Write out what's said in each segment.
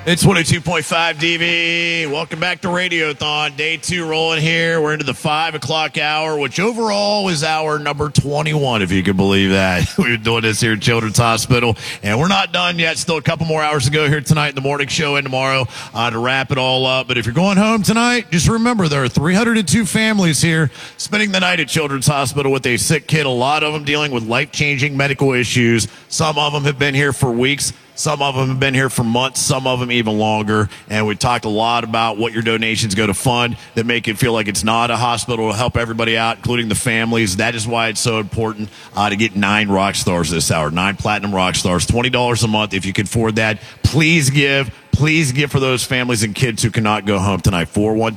It's 22.5 DV. Welcome back to Radiothon. Day 2 rolling here. We're into the 5 o'clock hour, which overall is hour number 21, if you can believe that. We've been doing this here at Children's Hospital, and we're not done yet. Still a couple more hours to go here tonight in the morning show and tomorrow to wrap it all up. But if you're going home tonight, just remember there are 302 families here spending the night at Children's Hospital with a sick kid, a lot of them dealing with life-changing medical issues. Some of them have been here for weeks. Some of them have been here for months, some of them even longer. And we talked a lot about what your donations go to fund that make it feel like it's not a hospital, to help everybody out, including the families. That is why it's so important to get 9 rock stars this hour, 9 platinum rock stars, $20 a month. If you can afford that, please give. Please give for those families and kids who cannot go home tonight.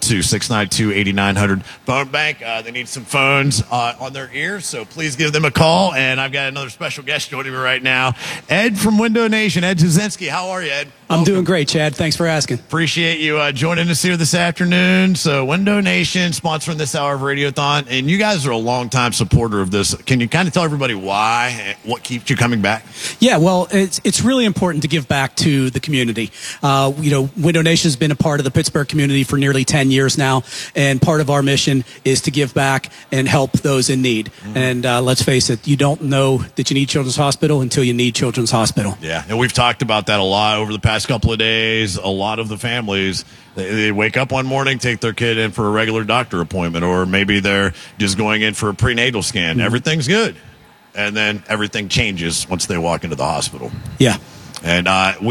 412-692-8900. Phone bank, they need some phones on their ears, so please give them a call. And I've got another special guest joining me right now, Ed from Window Nation. Ed Jasinski, how are you, Ed? I'm doing great, Chad. Thanks for asking. Appreciate you joining us here this afternoon. So Window Nation sponsoring this hour of Radiothon, and you guys are a longtime supporter of this. Can you kind of tell everybody why, what keeps you coming back? Yeah, well, it's really important to give back to the community. Window Nation has been a part of the Pittsburgh community for nearly 10 years now, and part of our mission is to give back and help those in need. Mm-hmm. And let's face it, you don't know that you need Children's Hospital until you need Children's Hospital. Yeah, and we've talked about that a lot over the past couple of days. A lot of the families, they wake up one morning, take their kid in for a regular doctor appointment, or maybe they're just going in for a prenatal scan. Mm-hmm. Everything's good. And then everything changes once they walk into the hospital. Yeah. And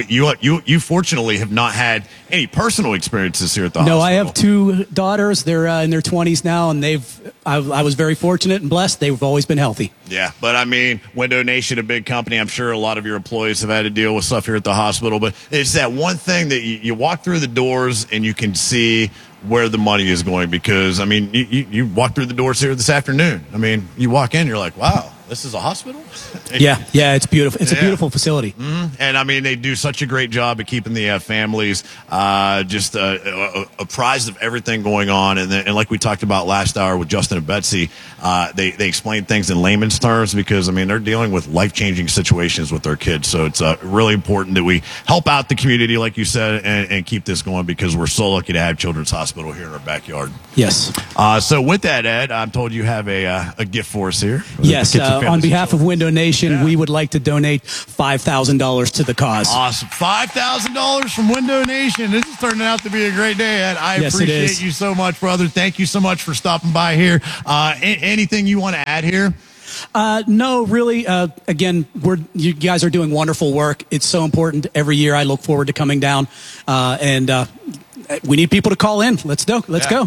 you fortunately have not had any personal experiences here at the hospital. No, I have 2 daughters. They're in their 20s now, and I was very fortunate and blessed. They've always been healthy. Yeah, but I mean, Window Nation, a big company. I'm sure a lot of your employees have had to deal with stuff here at the hospital. But it's that one thing that you walk through the doors and you can see where the money is going. Because, I mean, you walk through the doors here this afternoon. I mean, you walk in, you're like, wow. This is a hospital? Yeah, it's beautiful. It's a beautiful facility. Mm-hmm. And, I mean, they do such a great job of keeping the families just apprised of everything going on. And like we talked about last hour with Justin and Betsy, they explain things in layman's terms because, I mean, they're dealing with life-changing situations with their kids. So it's really important that we help out the community, like you said, and keep this going because we're so lucky to have Children's Hospital here in our backyard. Yes. So with that, Ed, I'm told you have a gift for us here. Yes. On behalf of Window Nation, we would like to donate $5,000 to the cause. Awesome. $5,000 from Window Nation. This is turning out to be a great day, Ed. I appreciate you so much, brother. Thank you so much for stopping by here. Anything you want to add here? No, really. Again, you guys are doing wonderful work. It's so important. Every year I look forward to coming down, and we need people to call in. Let's go.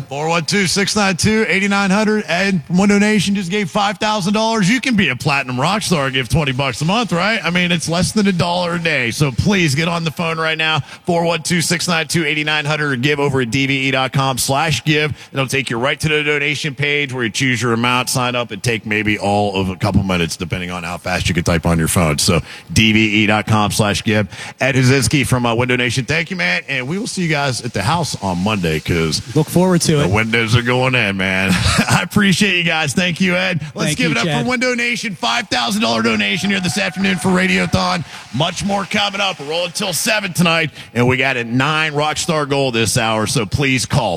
412-692-8900. Ed from Window Nation just gave $5,000. You can be a platinum rock star, give $20 a month, right? I mean, it's less than $1 a day. So please get on the phone right now. 412-692-8900 or give over at dve.com/give. It'll take you right to the donation page where you choose your amount, sign up, and take maybe all of a couple minutes, depending on how fast you can type on your phone. So dve.com/give. Ed Jasinski from Window Nation. Thank you, man. And we will see you guys at the house on Monday because look forward to it. The windows are going in, man. I appreciate you guys. Thank you, Ed. Let's give it up for Window Nation. $5,000 donation here this afternoon for Radiothon. Much more coming up. We're rolling until 7 tonight, and we got a 9 Rockstar goal this hour. So please call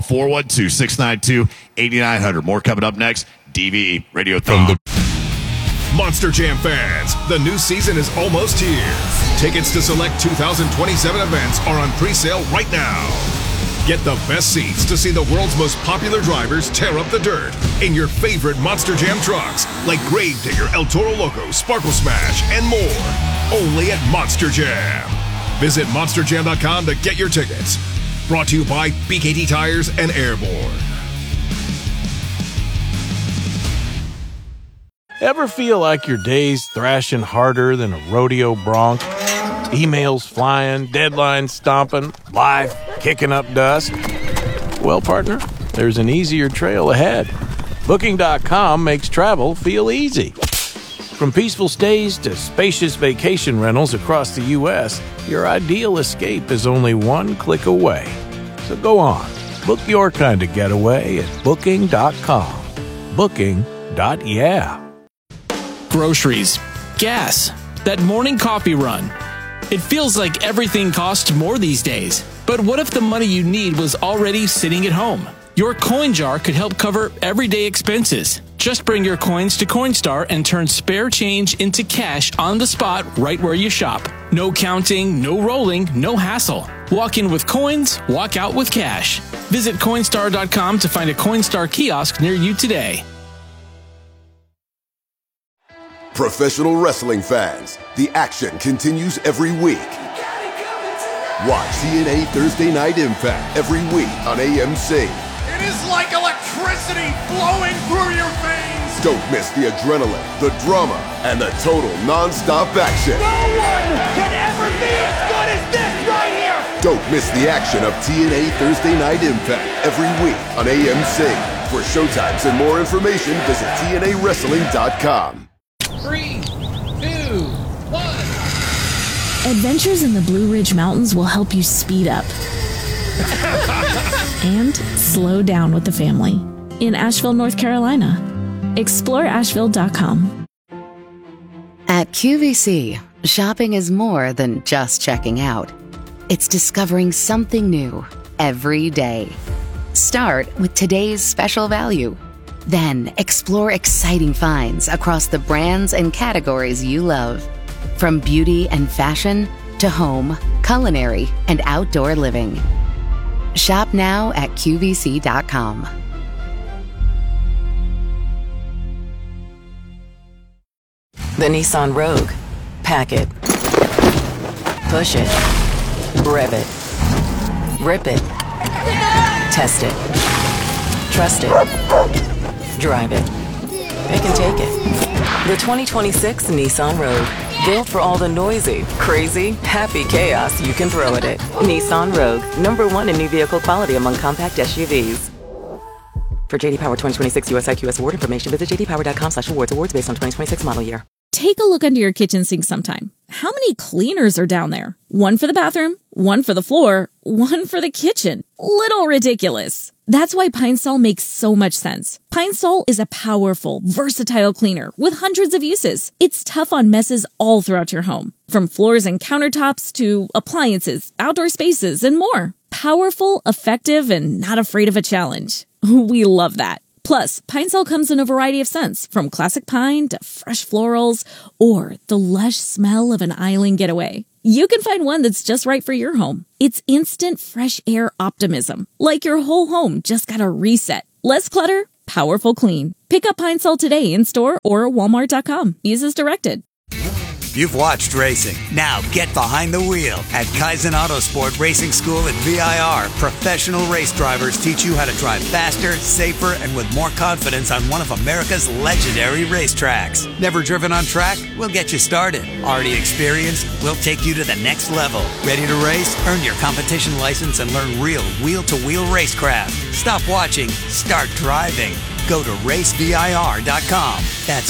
412-692-8900. More coming up next. DVE Radiothon. Monster Jam fans, the new season is almost here. Tickets to select 2027 events are on pre-sale right now. Get the best seats to see the world's most popular drivers tear up the dirt in your favorite Monster Jam trucks like Gravedigger, El Toro Loco, Sparkle Smash, and more. Only at Monster Jam. Visit monsterjam.com to get your tickets. Brought to you by BKT Tires and Airborne. Ever feel like your day's thrashing harder than a rodeo bronc? Emails flying, deadlines stomping, life kicking up dust? Well, partner, there's an easier trail ahead. Booking.com makes travel feel easy. From peaceful stays to spacious vacation rentals across the U.S., your ideal escape is only one click away. So go on, book your kind of getaway at Booking.com. Booking.yeah. Groceries, gas, that morning coffee run. It feels like everything costs more these days. But what if the money you need was already sitting at home? Your coin jar could help cover everyday expenses. Just bring your coins to Coinstar and turn spare change into cash on the spot right where you shop. No counting, no rolling, no hassle. Walk in with coins, walk out with cash. Visit Coinstar.com to find a Coinstar kiosk near you today. Professional wrestling fans, the action continues every week. Watch TNA Thursday Night Impact every week on AMC. It is like electricity flowing through your veins. Don't miss the adrenaline, the drama, and the total non-stop action. No one can ever be as good as this right here. Don't miss the action of TNA Thursday Night Impact every week on AMC. For showtimes and more information, visit TNAWrestling.com. 3, 2, 1. Adventures in the Blue Ridge Mountains will help you speed up and slow down with the family in Asheville, North Carolina. Explore Asheville.com. At QVC, shopping is more than just checking out. It's discovering something new every day. Start with today's special value. Then explore exciting finds across the brands and categories you love. From beauty and fashion to home, culinary, and outdoor living. Shop now at QVC.com. The Nissan Rogue. Pack it. Push it. Rev it. Rip it. Test it. Trust it. Drive it. Pick and take it. The 2026 Nissan Rogue. Built for all the noisy, crazy, happy chaos you can throw at it. Nissan Rogue. #1 in new vehicle quality among compact SUVs. For JD Power 2026 US IQS award information, visit jdpower.com/awards. Awards based on 2026 model year. Take a look under your kitchen sink sometime. How many cleaners are down there? One for the bathroom, one for the floor, one for the kitchen. Little ridiculous. That's why Pine Sol makes so much sense. Pine Sol is a powerful, versatile cleaner with hundreds of uses. It's tough on messes all throughout your home, from floors and countertops to appliances, outdoor spaces, and more. Powerful, effective, and not afraid of a challenge. We love that. Plus, Pine Sol comes in a variety of scents, from classic pine to fresh florals, or the lush smell of an island getaway. You can find one that's just right for your home. It's instant fresh air optimism, like your whole home just got a reset. Less clutter, powerful clean. Pick up Pine Sol today in store or Walmart.com. Use as directed. You've watched racing. Now get behind the wheel. At Kaizen Autosport Racing School at VIR, professional race drivers teach you how to drive faster, safer, and with more confidence on one of America's legendary racetracks. Never driven on track? We'll get you started. Already experienced? We'll take you to the next level. Ready to race? Earn your competition license and learn real wheel-to-wheel racecraft. Stop watching. Start driving. Go to racevir.com. That's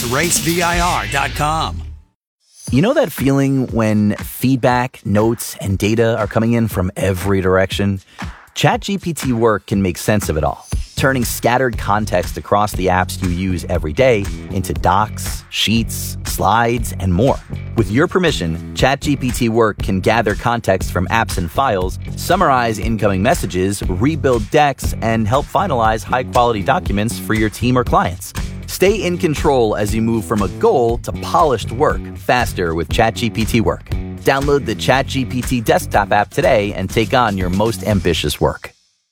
racevir.com. You know that feeling when feedback, notes, and data are coming in from every direction? ChatGPT Work can make sense of it all, turning scattered context across the apps you use every day into docs, sheets, slides, and more. With your permission, ChatGPT Work can gather context from apps and files, summarize incoming messages, rebuild decks, and help finalize high-quality documents for your team or clients. Stay in control as you move from a goal to polished work faster with ChatGPT Work. Download the ChatGPT desktop app today and take on your most ambitious work.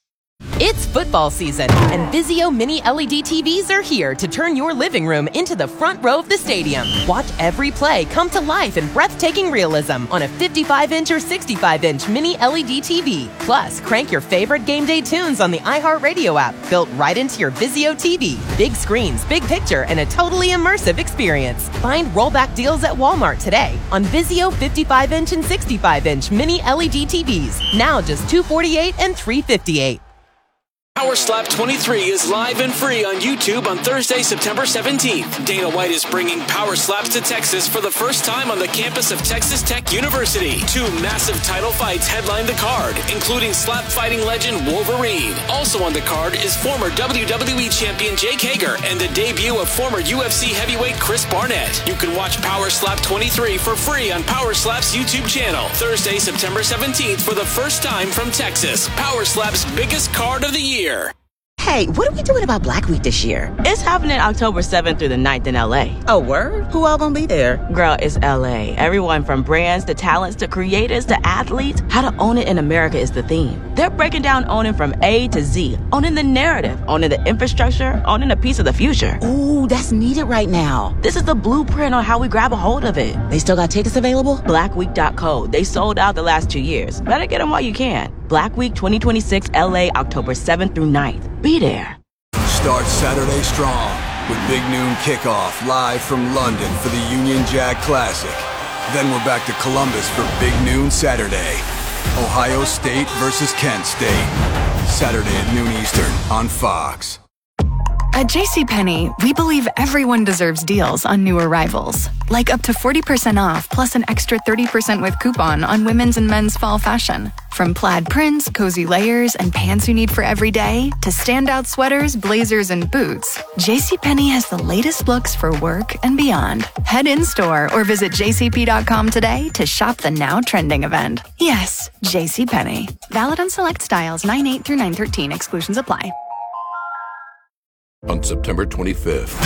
It's football season, and Vizio Mini LED TVs are here to turn your living room into the front row of the stadium. Watch every play come to life in breathtaking realism on a 55-inch or 65-inch Mini LED TV. Plus, crank your favorite game day tunes on the iHeartRadio app, built right into your Vizio TV. Big screens, big picture, and a totally immersive experience. Find rollback deals at Walmart today on Vizio 55-inch and 65-inch Mini LED TVs. Now just $248 and $358. Power Slap 23 is live and free on YouTube on Thursday, September 17th. Dana White is bringing Power Slaps to Texas for the first time on the campus of Texas Tech University. 2 massive title fights headline the card, including slap fighting legend Wolverine. Also on the card is former WWE champion Jake Hager and the debut of former UFC heavyweight Chris Barnett. You can watch Power Slap 23 for free on Power Slap's YouTube channel. Thursday, September 17th for the first time from Texas. Power Slap's biggest card of the year. Hey, what are we doing about Black Week this year? It's happening October 7th through the 9th in LA. Oh, word? Who all gonna be there? Girl, it's LA. Everyone from brands to talents to creators to athletes. How to own it in America is the theme. They're breaking down owning from A to Z. Owning the narrative, owning the infrastructure, owning a piece of the future. Ooh, that's needed right now. This is the blueprint on how we grab a hold of it. They still got tickets available? Blackweek.co. They sold out the last 2 years. Better get them while you can. Black Week 2026 LA, October 7th through 9th. Be there. Start Saturday strong with Big Noon Kickoff live from London for the Union Jack Classic. Then we're back to Columbus for Big Noon Saturday. Ohio State versus Kent State. Saturday at noon Eastern on Fox. At JCPenney, we believe everyone deserves deals on new arrivals. Like up to 40% off plus an extra 30% with coupon on women's and men's fall fashion. From plaid prints, cozy layers, and pants you need for every day, to standout sweaters, blazers, and boots, JCPenney has the latest looks for work and beyond. Head in-store or visit jcp.com today to shop the now trending event. Yes, JCPenney. Valid on select styles 9/8 through 9/13. Exclusions apply. On September 25th.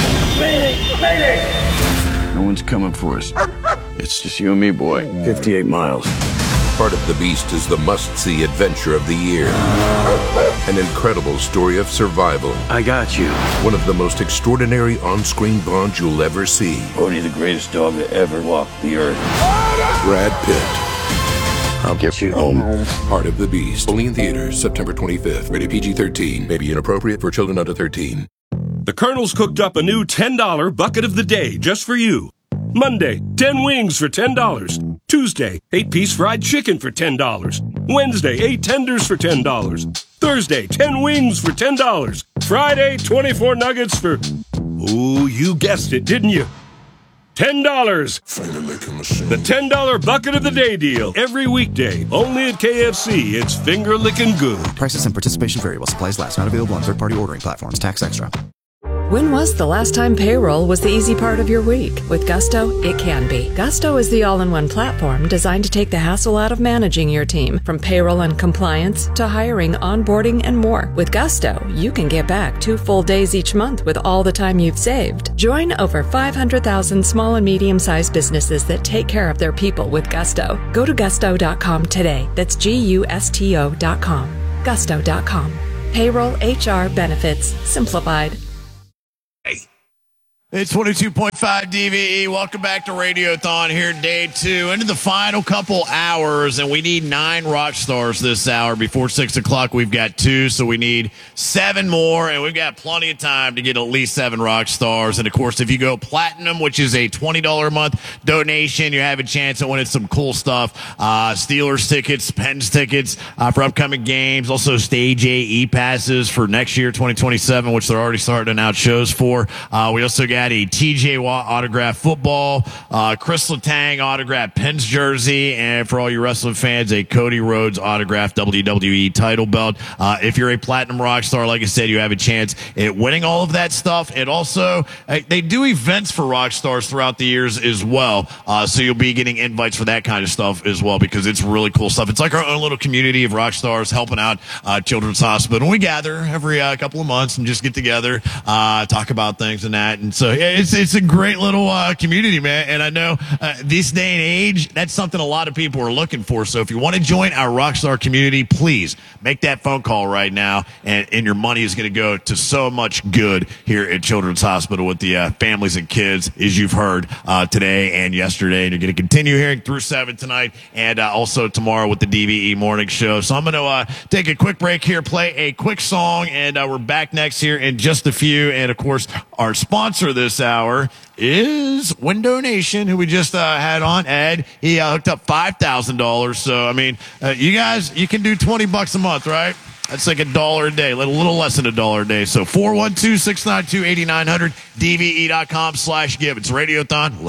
No one's coming for us. It's just you and me, boy. 58 miles. Part of the Beast is the must-see adventure of the year. An incredible story of survival. I got you. One of the most extraordinary on-screen bonds you'll ever see. Odie, the greatest dog to ever walk the earth. Brad Pitt. I'll get you home. Part of the Beast. Only in theaters, September 25th. Rated PG-13. May be inappropriate for children under 13. The Colonel's cooked up a new $10 bucket of the day just for you. Monday, 10 wings for $10. Tuesday, 8-piece fried chicken for $10. Wednesday, 8 tenders for $10. Thursday, 10 wings for $10. Friday, 24 nuggets for... Ooh, you guessed it, didn't you? $10. The $10 bucket of the day deal. Every weekday. Only at KFC. It's finger-licking good. Prices and participation vary while supplies last. Not available on third-party ordering platforms. Tax extra. When was the last time payroll was the easy part of your week? With Gusto, it can be. Gusto is the all-in-one platform designed to take the hassle out of managing your team, from payroll and compliance to hiring, onboarding, and more. With Gusto, you can get back 2 full days each month with all the time you've saved. Join over 500,000 small and medium-sized businesses that take care of their people with Gusto. Go to gusto.com today. That's GUSTO.com. Gusto.com. Payroll, HR, benefits, simplified. It's 22.5 DVE. Welcome back to Radiothon here, day 2. Into the final couple hours, and we need 9 rock stars this hour. Before 6 o'clock, we've got 2, so we need 7 more, and we've got plenty of time to get at least 7 rock stars. And, of course, if you go platinum, which is a $20 a month donation, you have a chance at winning some cool stuff. Steelers tickets, Pens tickets for upcoming games, also Stage A E-passes for next year, 2027, which they're already starting to announce shows for. We also got a TJ Watt autographed football, Chris Letang autographed Pens jersey, and for all you wrestling fans, a Cody Rhodes autographed WWE title belt. If you're a platinum rock star, like I said, you have a chance at winning all of that stuff. And also, they do events for rock stars throughout the years as well, so you'll be getting invites for that kind of stuff as well, because it's really cool stuff. It's like our own little community of rock stars helping out Children's Hospital. And we gather every couple of months and just get together, talk about things and that. And so it's a great little community, man. And I know this day and age, that's something a lot of people are looking for. So if you want to join our Rockstar community, please make that phone call right now. And your money is going to go to so much good here at Children's Hospital with the families and kids, as you've heard today and yesterday. And you're going to continue hearing through 7 tonight and also tomorrow with the DVE morning show. So I'm going to take a quick break here, play a quick song, and we're back next here in just a few. And, of course, our sponsor this hour is Window Nation, who we just had on. Ed, he hooked up $5,000. So, I mean, you guys, you can do $20 a month, right? That's like $1 a day, a little less than $1 a day. So 412-692-8900, DVE.com/give. It's Radiothon.